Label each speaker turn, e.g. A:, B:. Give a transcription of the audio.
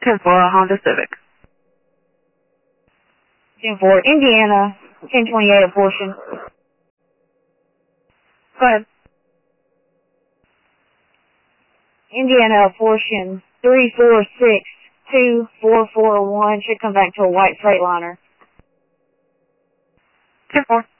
A: 10-4, Honda Civic.
B: 10-4, Indiana, 1028 abortion.
A: Go ahead.
B: Indiana abortion 3462-441 should come back to a white Freightliner.
A: 10-4.